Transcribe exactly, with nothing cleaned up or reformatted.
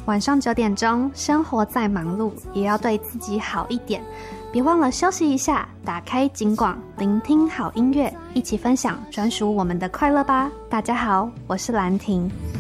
晚上九点钟，生活再忙碌，也要对自己好一点。别忘了休息一下，打开警广，聆听好音乐，一起分享专属我们的快乐吧。大家好，我是兰婷。